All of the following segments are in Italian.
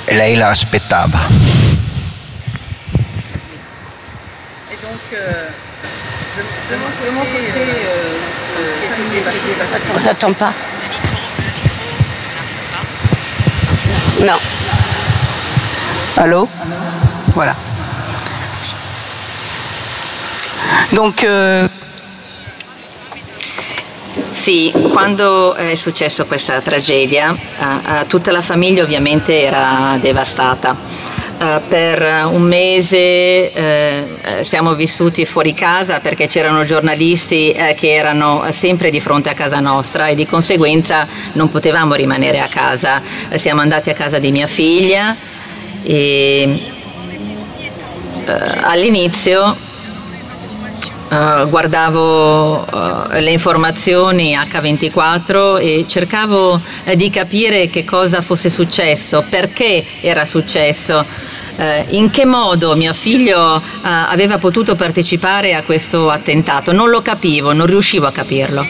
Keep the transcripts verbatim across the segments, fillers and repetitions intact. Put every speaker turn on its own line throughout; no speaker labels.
e lei la aspettava.
Et donc, euh, de, de mon côté, de mon côté euh, euh,
On n'attend pas. Non. Allô? Voilà. Donc, euh...
Sì, quando è successo questa tragedia, eh, tutta la famiglia ovviamente era devastata. Uh, per un mese eh, siamo vissuti fuori casa perché c'erano giornalisti eh, che erano sempre di fronte a casa nostra e di conseguenza non potevamo rimanere a casa. Eh, siamo andati a casa di mia figlia e eh, all'inizio Uh, guardavo uh, le informazioni acca ventiquattro e cercavo uh, di capire che cosa fosse successo, perché era successo, uh, in che modo mio figlio uh, aveva potuto partecipare a questo attentato. Non lo capivo, non riuscivo a capirlo.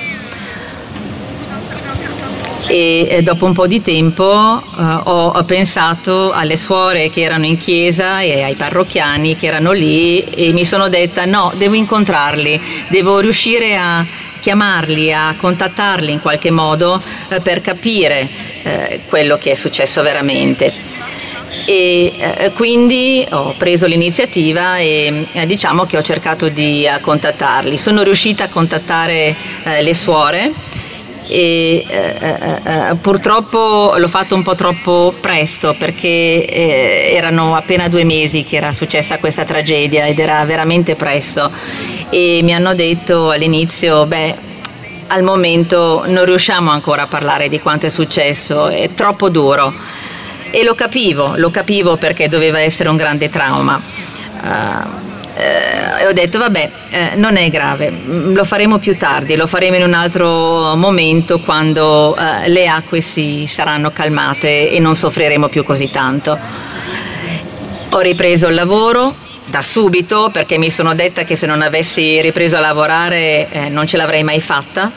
E, e dopo un po' di tempo uh, ho, ho pensato alle suore che erano in chiesa e ai parrocchiani che erano lì e mi sono detta no, devo incontrarli, devo riuscire a chiamarli, a contattarli in qualche modo uh, per capire uh, quello che è successo veramente. E uh, quindi ho preso l'iniziativa e uh, diciamo che ho cercato di uh, contattarli. Sono riuscita a contattare uh, le suore e eh, eh, purtroppo l'ho fatto un po' troppo presto perché eh, erano appena due mesi che era successa questa tragedia ed era veramente presto e mi hanno detto all'inizio beh al momento non riusciamo ancora a parlare di quanto è successo, è troppo duro e lo capivo, lo capivo perché doveva essere un grande trauma. Uh, Eh, ho detto vabbè eh, non è grave, lo faremo più tardi, lo faremo in un altro momento quando eh, le acque si saranno calmate e non soffriremo più così tanto. Ho ripreso il lavoro da subito perché mi sono detta che se non avessi ripreso a lavorare eh, non ce l'avrei mai fatta,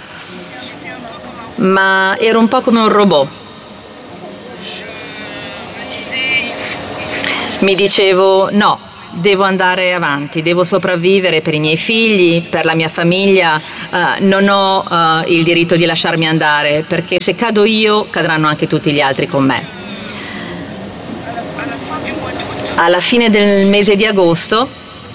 ma ero un po' come un robot. Mi dicevo no, devo andare avanti, devo sopravvivere per i miei figli, per la mia famiglia, uh, non ho uh, il diritto di lasciarmi andare perché se cado io cadranno anche tutti gli altri con me. Alla fine del mese di agosto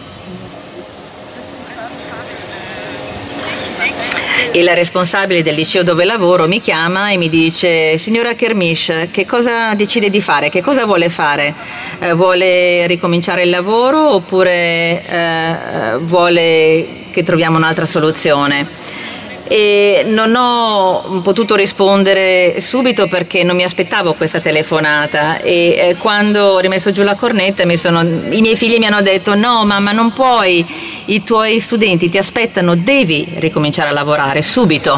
il responsabile del liceo dove lavoro mi chiama e mi dice signora Kermish, che cosa decide di fare, che cosa vuole fare? Eh, vuole ricominciare il lavoro oppure eh, vuole che troviamo un'altra soluzione? E non ho potuto rispondere subito perché non mi aspettavo questa telefonata e eh, quando ho rimesso giù la cornetta mi sono, i miei figli mi hanno detto no mamma non puoi, i tuoi studenti ti aspettano, devi ricominciare a lavorare subito.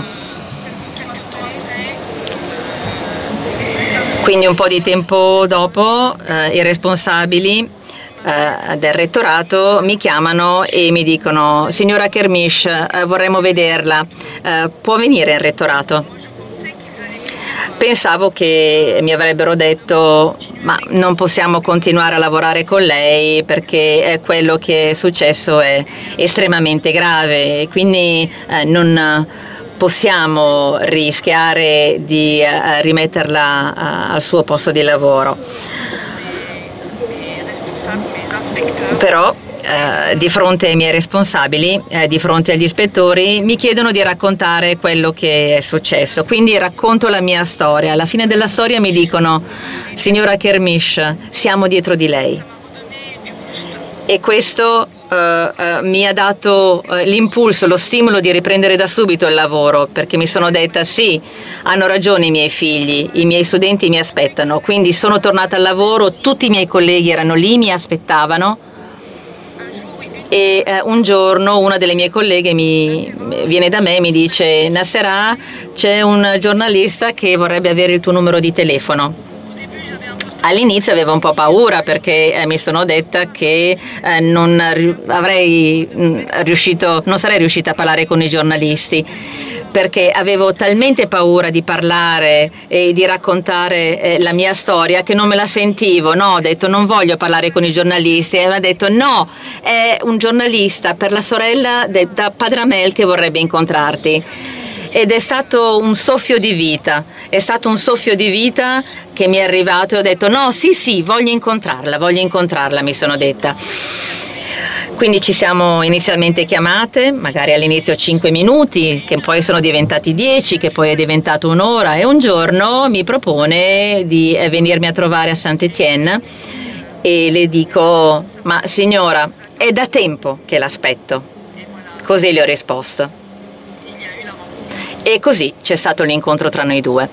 Quindi un po' di tempo dopo eh, i responsabili del rettorato mi chiamano e mi dicono signora Kermish, eh, vorremmo vederla, eh, può venire in rettorato? Pensavo che mi avrebbero detto ma non possiamo continuare a lavorare con lei perché quello che è successo è estremamente grave e quindi eh, non possiamo rischiare di eh, rimetterla a, al suo posto di lavoro. Però eh, di fronte ai miei responsabili, eh, di fronte agli ispettori, mi chiedono di raccontare quello che è successo. Quindi racconto la mia storia. Alla fine della storia mi dicono signora Kermish, siamo dietro di lei. E questo eh, eh, mi ha dato eh, l'impulso, lo stimolo di riprendere da subito il lavoro, perché mi sono detta sì, hanno ragione i miei figli, i miei studenti mi aspettano, quindi sono tornata al lavoro, tutti i miei colleghi erano lì, mi aspettavano e eh, un giorno una delle mie colleghe mi viene da me e mi dice Nasserah, c'è un giornalista che vorrebbe avere il tuo numero di telefono. All'inizio avevo un po' paura perché eh, mi sono detta che eh, non avrei mh, riuscito, non sarei riuscita a parlare con i giornalisti, perché avevo talmente paura di parlare e di raccontare eh, la mia storia che non me la sentivo. No, ho detto non voglio parlare con i giornalisti, e mi ha detto no, è un giornalista per la sorella del padre Amel che vorrebbe incontrarti. Ed è stato un soffio di vita, è stato un soffio di vita che mi è arrivato e ho detto no, sì sì, voglio incontrarla, voglio incontrarla, mi sono detta. Quindi ci siamo inizialmente chiamate, magari all'inizio cinque minuti, che poi sono diventati dieci, che poi è diventato un'ora, e un giorno mi propone di venirmi a trovare a Saint-Étienne e le dico ma signora, è da tempo che l'aspetto. Così le ho risposto. E così c'è stato l'incontro tra noi due.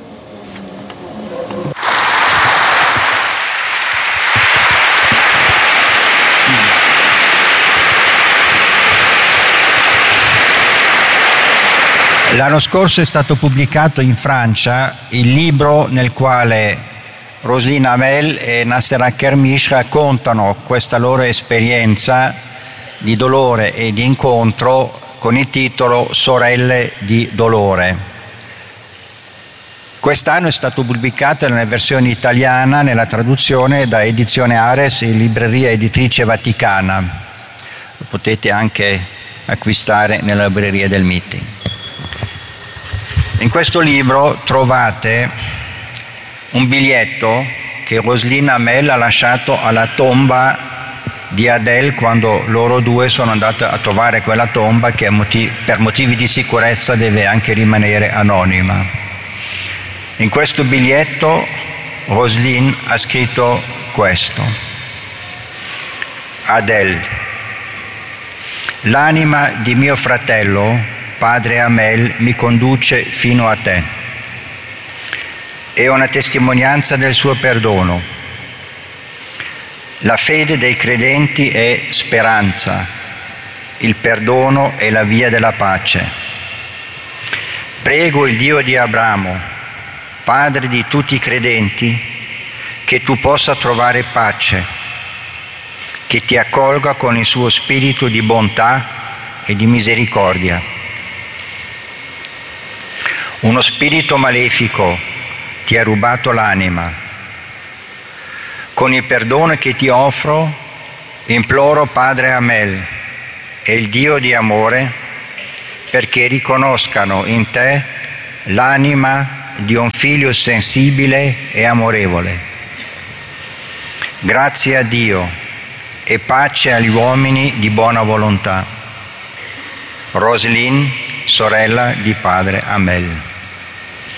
L'anno scorso è stato pubblicato in Francia il libro nel quale Roselyne Hamel e Nasser Kermish raccontano questa loro esperienza di dolore e di incontro con il titolo Sorelle di dolore. Quest'anno è stato pubblicato nella versione italiana, nella traduzione da Edizione Ares e Libreria Editrice Vaticana. Lo potete anche acquistare nella libreria del Meeting. In questo libro trovate un biglietto che Roselyne Hamel ha lasciato alla tomba di Adèle quando loro due sono andate a trovare quella tomba che per motivi di sicurezza deve anche rimanere anonima. In questo biglietto Roselyne ha scritto questo: Adèle, l'anima di mio fratello, padre Hamel, mi conduce fino a te. È una testimonianza del suo perdono. La fede dei credenti è speranza, il perdono è la via della pace. Prego il Dio di Abramo, padre di tutti i credenti, che tu possa trovare pace, che ti accolga con il suo spirito di bontà e di misericordia. Uno spirito malefico ti ha rubato l'anima. Con il perdono che ti offro, imploro Padre Hamel e il Dio di amore perché riconoscano in te l'anima di un figlio sensibile e amorevole. Grazie a Dio e pace agli uomini di buona volontà. Roselyne, sorella di Padre Hamel.